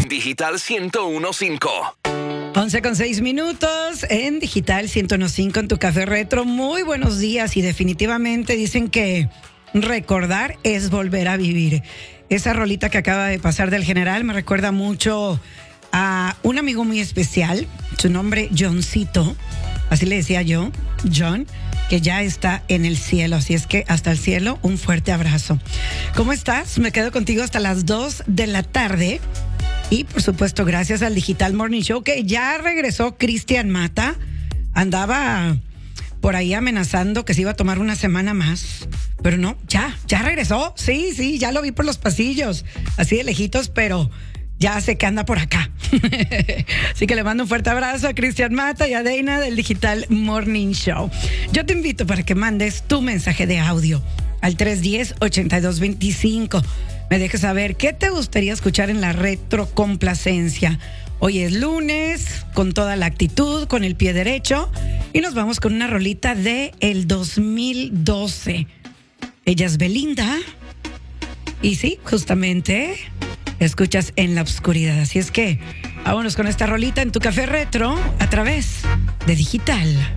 Digital 101.5. 11:06 en Digital 101.5 en tu café retro. Muy buenos días y definitivamente dicen que recordar es volver a vivir. Esa rolita que acaba de pasar del General me recuerda mucho a un amigo muy especial, su nombre Johncito, así le decía yo, John, que ya está en el cielo, así es que hasta el cielo, un fuerte abrazo. ¿Cómo estás? Me quedo contigo hasta las 2 de la tarde. Y por supuesto, gracias al Digital Morning Show, que ya regresó Cristian Mata. Andaba por ahí amenazando que se iba a tomar una semana más. Pero no, ya regresó. Sí, ya lo vi por los pasillos, así de lejitos, pero ya sé que anda por acá. Así que le mando un fuerte abrazo a Cristian Mata y a Deina del Digital Morning Show. Yo te invito para que mandes tu mensaje de audio al 310-8225. Me dejes saber qué te gustaría escuchar en la retrocomplacencia. Hoy es lunes, con toda la actitud, con el pie derecho, y nos vamos con una rolita de el 2012. Ella es Belinda, y sí, justamente escuchas En la Oscuridad. Así es que vámonos con esta rolita en tu café retro a través de Digital.